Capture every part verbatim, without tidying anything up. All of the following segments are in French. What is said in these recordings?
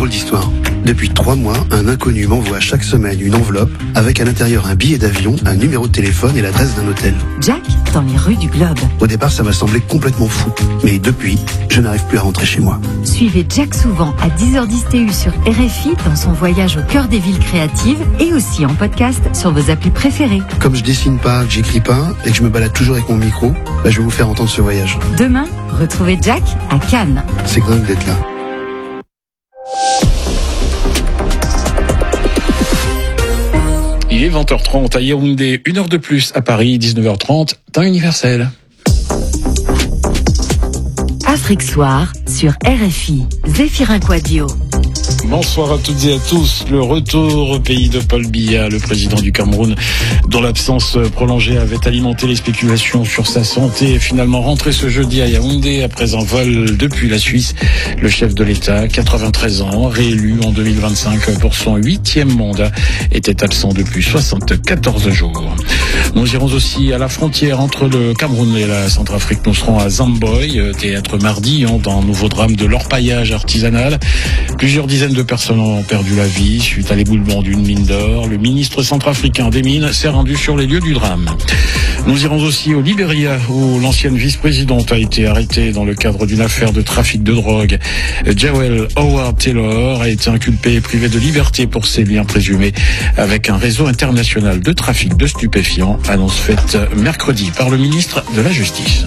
drôle d'histoire. Depuis trois mois, un inconnu m'envoie chaque semaine une enveloppe avec à l'intérieur un billet d'avion, un numéro de téléphone et l'adresse d'un hôtel. Jack, dans les rues du Globe. Au départ, ça m'a semblé complètement fou. Mais depuis, je n'arrive plus à rentrer chez moi. Suivez Jack souvent à dix heures dix T U sur R F I dans son voyage au cœur des villes créatives et aussi en podcast sur vos applis préférées. Comme je dessine pas, que j'écris pas et que je me balade toujours avec mon micro, bah, je vais vous faire entendre ce voyage. Demain, retrouvez Jack à Cannes. C'est dingue d'être là. Il est vingt heures trente à Yaoundé, une heure de plus à Paris, dix-neuf heures trente, temps universel. Afrique Soir sur R F I, Zéphirin Quadio. Bonsoir à toutes et à tous. Le retour au pays de Paul Biya, le président du Cameroun, dont l'absence prolongée avait alimenté les spéculations sur sa santé, est finalement rentré ce jeudi à Yaoundé après un vol depuis la Suisse. Le chef de l'État, quatre-vingt-treize ans, réélu en deux mille vingt-cinq pour son huitième mandat, était absent depuis soixante-quatorze jours. Nous irons aussi à la frontière entre le Cameroun et la Centrafrique. Nous serons à Zamboy, théâtre mardi, dans un nouveau drame de l'orpaillage artisanal. Plusieurs dizaines de personnes ont perdu la vie suite à l'éboulement d'une mine d'or. Le ministre centrafricain des Mines s'est rendu sur les lieux du drame. Nous irons aussi au Libéria, où l'ancienne vice-présidente a été arrêtée dans le cadre d'une affaire de trafic de drogue. Jawel Howard Taylor a été inculpé et privé de liberté pour ses liens présumés avec un réseau international de trafic de stupéfiants, annonce faite mercredi par le ministre de la Justice.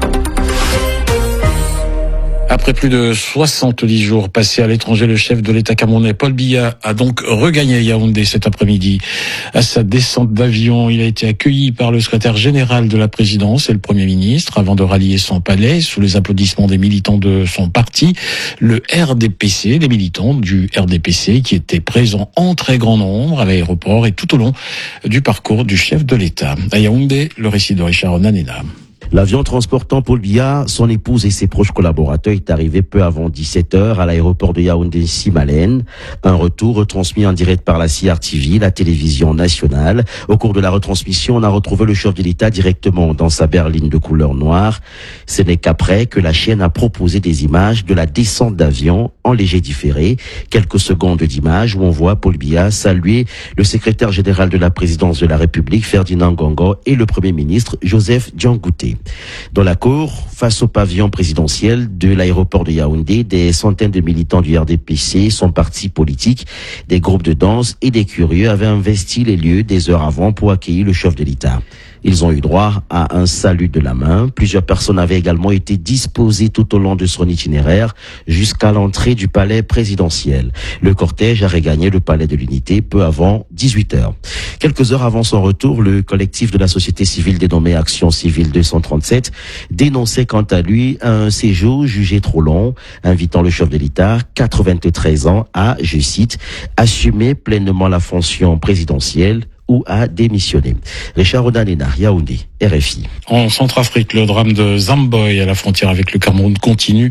Après plus de soixante-dix jours passés à l'étranger, le chef de l'État camerounais, Paul Biya, a donc regagné Yaoundé cet après-midi. À sa descente d'avion, il a été accueilli par le secrétaire général de la présidence et le Premier ministre avant de rallier son palais sous les applaudissements des militants de son parti, le R D P C, les militants du R D P C qui étaient présents en très grand nombre à l'aéroport et tout au long du parcours du chef de l'État. À Yaoundé, le récit de Richard Onanena. L'avion transportant Paul Biya, son épouse et ses proches collaborateurs est arrivé peu avant dix-sept heures à l'aéroport de Yaoundé-Simalène. Un retour retransmis en direct par la C R T V, la télévision nationale. Au cours de la retransmission, on a retrouvé le chef de l'État directement dans sa berline de couleur noire. Ce n'est qu'après que la chaîne a proposé des images de la descente d'avion en léger différé. Quelques secondes d'images où on voit Paul Biya saluer le secrétaire général de la présidence de la République, Ferdinand Gongo, et le premier ministre, Joseph Diangouté. Dans la cour, face au pavillon présidentiel de l'aéroport de Yaoundé, des centaines de militants du R D P C, son parti politique, des groupes de danse et des curieux avaient investi les lieux des heures avant pour accueillir le chef de l'État. Ils ont eu droit à un salut de la main. Plusieurs personnes avaient également été disposées tout au long de son itinéraire jusqu'à l'entrée du palais présidentiel. Le cortège a regagné le palais de l'Unité peu avant dix-huit heures. Quelques heures avant son retour, le collectif de la société civile dénommé Action Civile deux cent trente-sept dénonçait quant à lui un séjour jugé trop long, invitant le chef de l'État, quatre-vingt-treize ans, à, je cite, assumer pleinement la fonction présidentielle ou à démissionner. Richard Onanena, Yaoundé, R F I. En Centrafrique, le drame de Zamboy à la frontière avec le Cameroun continue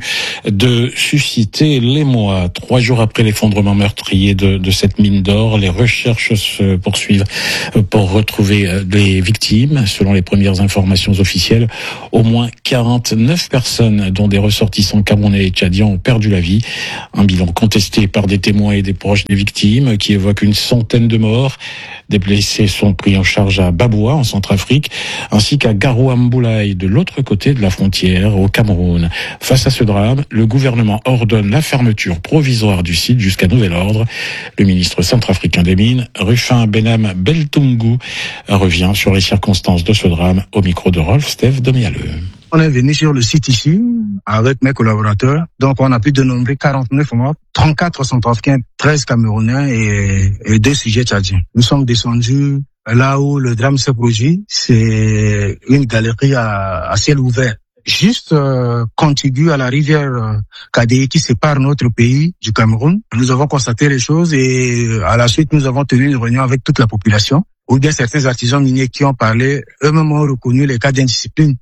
de susciter l'émoi. Trois jours après l'effondrement meurtrier de, de cette mine d'or, les recherches se poursuivent pour retrouver les victimes. Selon les premières informations officielles, au moins quarante-neuf personnes, dont des ressortissants camerounais et tchadiens, ont perdu la vie. Un bilan contesté par des témoins et des proches des victimes qui évoque une centaine de morts. Des blessés sont pris en charge à Baboua, en Centrafrique, ainsi qu'à Garou-Amboulaye, de l'autre côté de la frontière, au Cameroun. Face à ce drame, le gouvernement ordonne la fermeture provisoire du site jusqu'à nouvel ordre. Le ministre centrafricain des Mines, Rufin Benam Beltungu, revient sur les circonstances de ce drame au micro de Rolf Steve Domialeux. On est venu sur le site ici avec mes collaborateurs. Donc, on a pu dénombrer quarante-neuf morts, trente-quatre centrafricains, treize camerounais et, et deux sujets tchadiens. Nous sommes descendus là où le drame s'est produit. C'est une galerie à, à ciel ouvert. Juste euh, contigu à la rivière euh, Kadéi qui sépare notre pays du Cameroun. Nous avons constaté les choses et à la suite, nous avons tenu une réunion avec toute la population. Ou bien certains artisans miniers qui ont parlé, eux-mêmes ont reconnu les cas d'indiscipline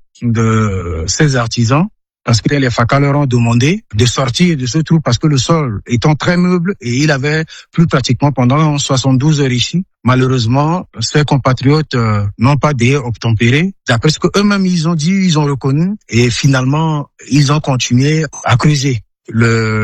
de ces artisans, parce que les F A C A leur ont demandé de sortir de ce trou parce que le sol étant très meuble et il avait plu pratiquement pendant soixante-douze heures ici. Malheureusement, ces compatriotes euh, n'ont pas d'ailleurs obtempéré. D'après ce que eux-mêmes ils ont dit, ils ont reconnu et finalement ils ont continué à creuser. Le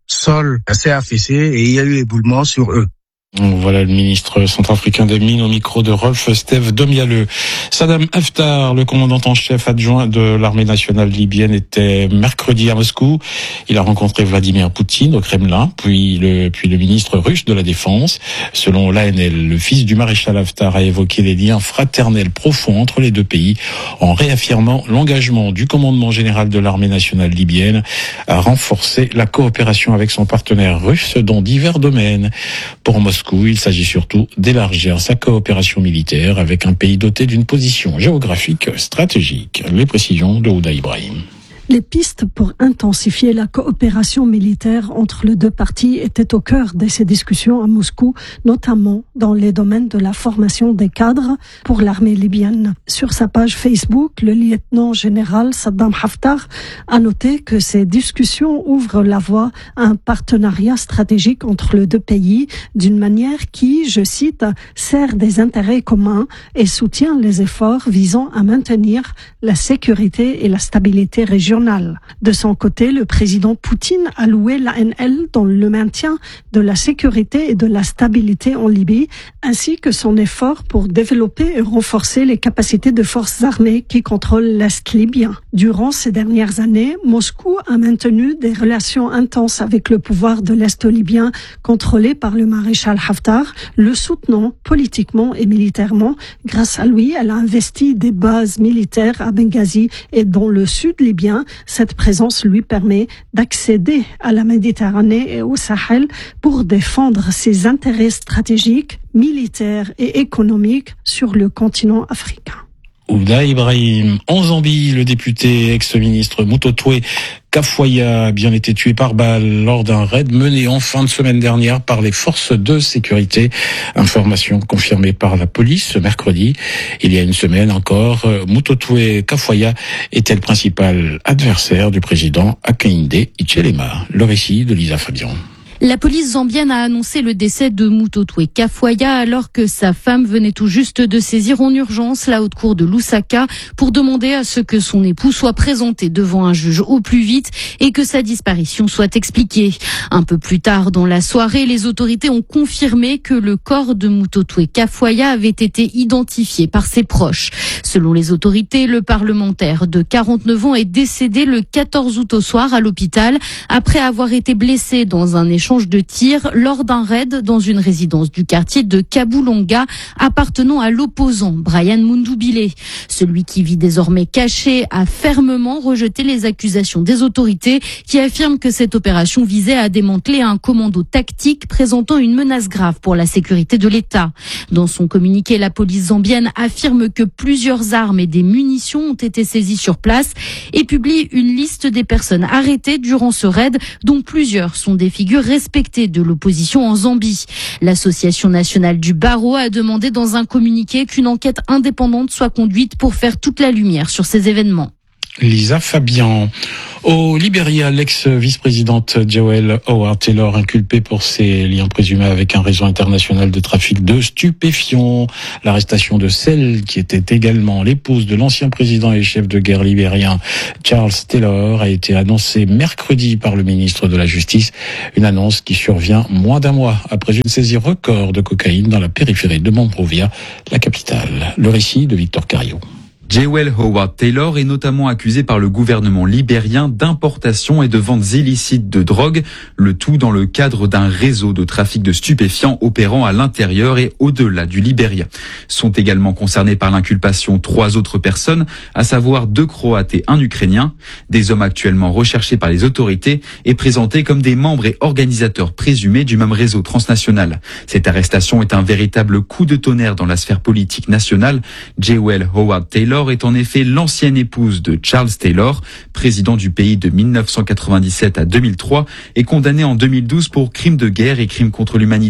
sol s'est affaissé et il y a eu éboulement sur eux. Voilà le ministre centrafricain des Mines au micro de Rolf Steve Domialeux. Saddam Haftar, le commandant en chef adjoint de l'armée nationale libyenne, était mercredi à Moscou. Il a rencontré Vladimir Poutine au Kremlin, puis le, puis le ministre russe de la Défense. Selon l'A N L, le fils du maréchal Haftar a évoqué les liens fraternels profonds entre les deux pays en réaffirmant l'engagement du commandement général de l'armée nationale libyenne à renforcer la coopération avec son partenaire russe dans divers domaines. Pour Moscou, il s'agit surtout d'élargir sa coopération militaire avec un pays doté d'une position géographique stratégique. Les précisions de Ouda Ibrahim. Les pistes pour intensifier la coopération militaire entre les deux parties étaient au cœur de ces discussions à Moscou, notamment dans les domaines de la formation des cadres pour l'armée libyenne. Sur sa page Facebook, le lieutenant général Saddam Haftar a noté que ces discussions ouvrent la voie à un partenariat stratégique entre les deux pays d'une manière qui, je cite, sert des intérêts communs et soutient les efforts visant à maintenir la sécurité et la stabilité régionale. De son côté, le président Poutine a loué l'A N L dans le maintien de la sécurité et de la stabilité en Libye, ainsi que son effort pour développer et renforcer les capacités de forces armées qui contrôlent l'Est libyen. Durant ces dernières années, Moscou a maintenu des relations intenses avec le pouvoir de l'Est libyen contrôlé par le maréchal Haftar, le soutenant politiquement et militairement. Grâce à lui, elle a investi des bases militaires à Benghazi et dans le sud libyen. Cette présence lui permet d'accéder à la Méditerranée et au Sahel pour défendre ses intérêts stratégiques, militaires et économiques sur le continent africain. Ouda Ibrahim. En Zambie, le député ex-ministre Mutotwe Kafuaya a bien été tué par balle lors d'un raid mené en fin de semaine dernière par les forces de sécurité. Information confirmée par la police ce mercredi. Il y a une semaine encore, Mutotwe Kafuaya était le principal adversaire du président Hakainde Hichilema. Le récit de Lisa Fabian. La police zambienne a annoncé le décès de Mutotwe Kafuaya alors que sa femme venait tout juste de saisir en urgence la haute cour de Lusaka pour demander à ce que son époux soit présenté devant un juge au plus vite et que sa disparition soit expliquée. Un peu plus tard dans la soirée, les autorités ont confirmé que le corps de Mutotwe Kafuaya avait été identifié par ses proches. Selon les autorités, le parlementaire de quarante-neuf ans est décédé le quatorze août au soir à l'hôpital après avoir été blessé dans un échange de tir lors d'un raid dans une résidence du quartier de Kabulonga appartenant à l'opposant Brian Mundubile. Celui qui vit désormais caché a fermement rejeté les accusations des autorités qui affirment que cette opération visait à démanteler un commando tactique présentant une menace grave pour la sécurité de l'État. Dans son communiqué, la police zambienne affirme que plusieurs armes et des munitions ont été saisies sur place et publie une liste des personnes arrêtées durant ce raid dont plusieurs sont des figures respectée de l'opposition en Zambie. L'Association nationale du barreau a demandé dans un communiqué qu'une enquête indépendante soit conduite pour faire toute la lumière sur ces événements. Lisa Fabian. Au Libéria, l'ex-vice-présidente Joelle Howard Taylor inculpée pour ses liens présumés avec un réseau international de trafic de stupéfiants. L'arrestation de celle qui était également l'épouse de l'ancien président et chef de guerre libérien Charles Taylor a été annoncée mercredi par le ministre de la Justice. Une annonce qui survient moins d'un mois après une saisie record de cocaïne dans la périphérie de Monrovia, la capitale. Le récit de Victor Cario. Joelle Howard Taylor est notamment accusée par le gouvernement libérien d'importation et de ventes illicites de drogue, le tout dans le cadre d'un réseau de trafic de stupéfiants opérant à l'intérieur et au-delà du Libéria. Sont également concernées par l'inculpation trois autres personnes, à savoir deux Croates et un Ukrainien, des hommes actuellement recherchés par les autorités et présentés comme des membres et organisateurs présumés du même réseau transnational. Cette arrestation est un véritable coup de tonnerre dans la sphère politique nationale. Joelle Howard Taylor est en effet l'ancienne épouse de Charles Taylor, président du pays de mille neuf cent quatre-vingt-dix-sept à deux mille trois, et condamnée en deux mille douze pour crimes de guerre et crimes contre l'humanité.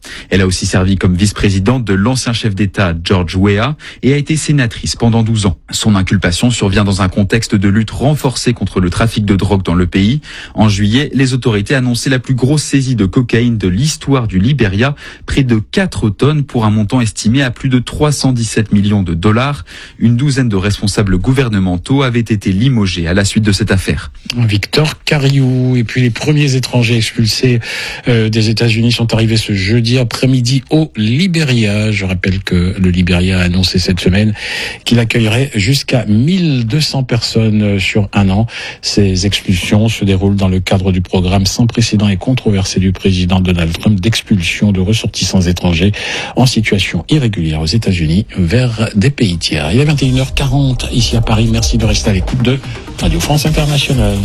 Elle a aussi servi comme vice-présidente de l'ancien chef d'État George Weah et a été sénatrice pendant douze ans. Son inculpation survient dans un contexte de lutte renforcée contre le trafic de drogue dans le pays. En juillet, les autorités annonçaient la plus grosse saisie de cocaïne de l'histoire du Libéria, près de quatre tonnes pour un montant estimé à plus de trois cent dix-sept millions de dollars. Une douzaine de responsables gouvernementaux avaient été limogés à la suite de cette affaire. Victor Cariou. Et puis les premiers étrangers expulsés euh, des États-Unis sont arrivés ce jeudi après-midi au Libéria. Je rappelle que le Libéria a annoncé cette semaine qu'il accueillerait jusqu'à mille deux cents personnes sur un an. Ces expulsions se déroulent dans le cadre du programme sans précédent et controversé du président Donald Trump d'expulsion de ressortissants étrangers en situation irrégulière aux États-Unis vers des pays tiers. Il est vingt et une heures quarante ici à Paris. Merci de rester à l'écoute de Radio France Internationale.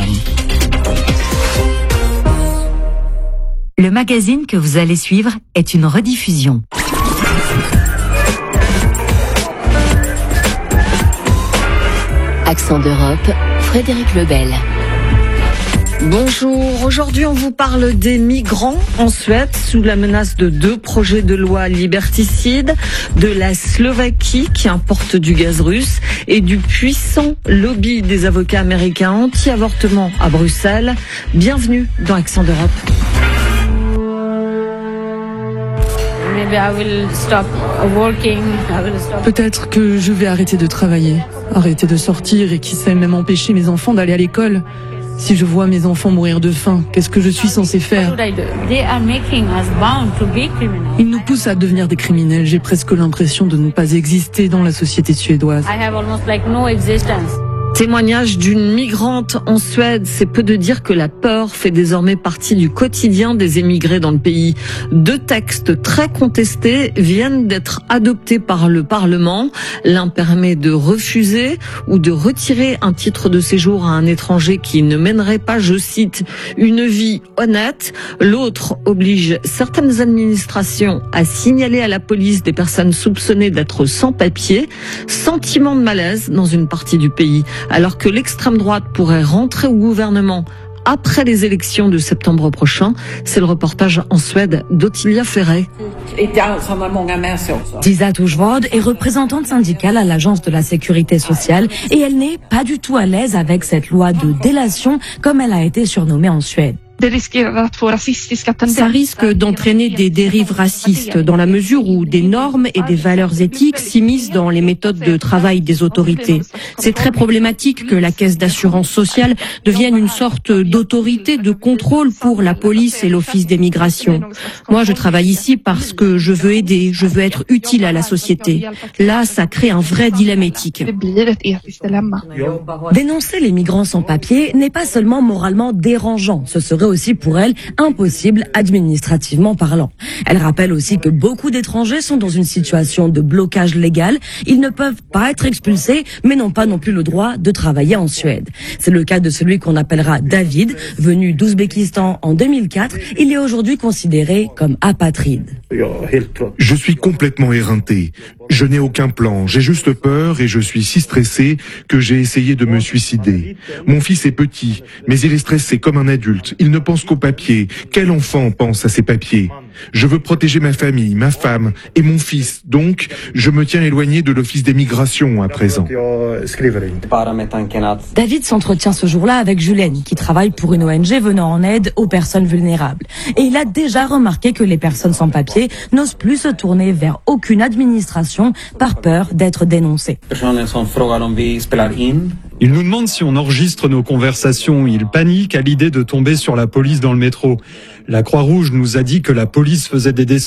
Le magazine que vous allez suivre est une rediffusion. Accent d'Europe, Frédéric Lebel. Bonjour, aujourd'hui on vous parle des migrants en Suède sous la menace de deux projets de loi liberticides, de la Slovaquie qui importe du gaz russe et du puissant lobby des avocats américains anti-avortement à Bruxelles. Bienvenue dans Accent d'Europe. Peut-être que je vais arrêter de travailler, arrêter de sortir et qui sait même empêcher mes enfants d'aller à l'école. Si je vois mes enfants mourir de faim, qu'est-ce que je suis censé faire? Ils nous poussent à devenir des criminels. J'ai presque l'impression de ne pas exister dans la société suédoise. Témoignage d'une migrante en Suède, c'est peu de dire que la peur fait désormais partie du quotidien des émigrés dans le pays. Deux textes très contestés viennent d'être adoptés par le Parlement. L'un permet de refuser ou de retirer un titre de séjour à un étranger qui ne mènerait pas, je cite, une vie honnête. L'autre oblige certaines administrations à signaler à la police des personnes soupçonnées d'être sans papier. Sentiment de malaise dans une partie du pays. Alors que l'extrême droite pourrait rentrer au gouvernement après les élections de septembre prochain. C'est le reportage en Suède d'Ottilia Ferret. Disa Touchvord est représentante syndicale à l'Agence de la Sécurité sociale et elle n'est pas du tout à l'aise avec cette loi de délation comme elle a été surnommée en Suède. Ça risque d'entraîner des dérives racistes dans la mesure où des normes et des valeurs éthiques s'immiscent dans les méthodes de travail des autorités. C'est très problématique que la caisse d'assurance sociale devienne une sorte d'autorité de contrôle pour la police et l'office des migrations. Moi, je travaille ici parce que je veux aider, je veux être utile à la société. Là, ça crée un vrai dilemme éthique. Dénoncer les migrants sans papier n'est pas seulement moralement dérangeant, ce serait aussi pour elle impossible administrativement parlant. Elle rappelle aussi que beaucoup d'étrangers sont dans une situation de blocage légal. Ils ne peuvent pas être expulsés, mais n'ont pas non plus le droit de travailler en Suède. C'est le cas de celui qu'on appellera David, venu d'Ouzbékistan en deux mille quatre. Il est aujourd'hui considéré comme apatride. Je suis complètement éreinté. Je n'ai aucun plan. J'ai juste peur et je suis si stressé que j'ai essayé de me suicider. Mon fils est petit, mais il est stressé comme un adulte. Il ne pense qu'aux papiers. Quel enfant pense à ses papiers? Je veux protéger ma famille, ma femme et mon fils. Donc, je me tiens éloigné de l'office des migrations à présent. David s'entretient ce jour-là avec Julien, qui travaille pour une O N G venant en aide aux personnes vulnérables. Et il a déjà remarqué que les personnes sans papier n'osent plus se tourner vers aucune administration par peur d'être dénoncées. Ils nous demandent si on enregistre nos conversations. Ils paniquent à l'idée de tomber sur la police dans le métro. La Croix-Rouge nous a dit que la police faisait des descentes